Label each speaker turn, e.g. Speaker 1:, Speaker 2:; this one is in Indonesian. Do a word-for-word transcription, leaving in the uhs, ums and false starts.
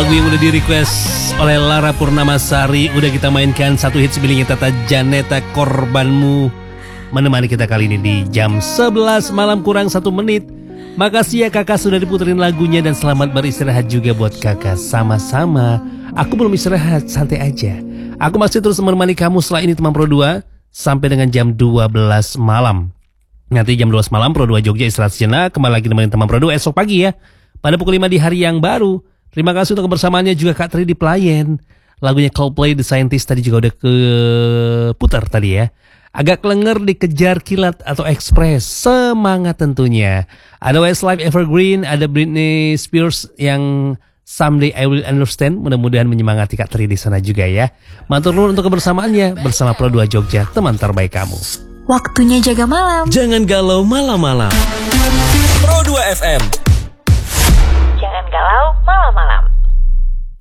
Speaker 1: lagu yang udah di request oleh Lara Purnamasari. Udah kita mainkan satu hits bilingnya Tata Janeta, Korbanmu, menemani kita kali ini di jam sebelas malam kurang satu menit. Makasih ya kakak sudah diputerin lagunya, dan selamat beristirahat juga buat kakak. Sama-sama. Aku belum istirahat, santai aja. Aku masih terus menemani kamu setelah ini teman Pro dua sampai dengan jam dua belas malam. Nanti jam dua belas malam Pro dua Jogja istirahat sejenak, kembali lagi nemenin teman Pro dua esok pagi ya, pada pukul lima di hari yang baru. Terima kasih untuk kebersamaannya juga Kak Tri di Pelayan. Lagunya Coldplay The Scientist tadi juga udah keputar tadi ya. Agak kelenger dikejar kilat atau ekspres, semangat tentunya. Ada Westlife Evergreen, ada Britney Spears yang Someday I Will Understand. Mudah-mudahan menyemangati Kak Tri di sana juga ya. Matur nuwun untuk kebersamaannya bersama Pro dua Jogja, teman terbaik kamu.
Speaker 2: Waktunya jaga malam.
Speaker 1: Jangan galau malam-malam.
Speaker 3: Pro dua F M.